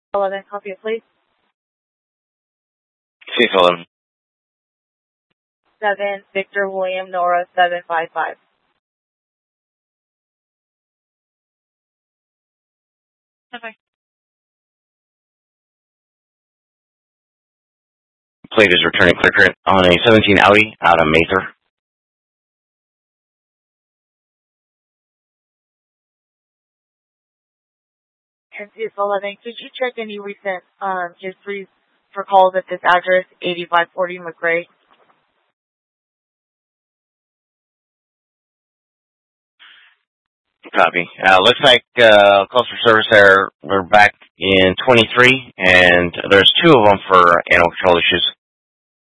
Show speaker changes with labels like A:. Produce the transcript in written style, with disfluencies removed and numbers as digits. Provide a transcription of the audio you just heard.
A: 11, copy it, please.
B: 611.
A: 7, Victor William Nora 755.
C: Okay.
B: Plate is returning clear on a 17 Audi out of Mather.
A: And 11, could you check any recent histories for calls at this address, 8540 McRae?
B: Copy. Looks like calls for service there. We're back in 23, and there's 2 of them for animal control issues.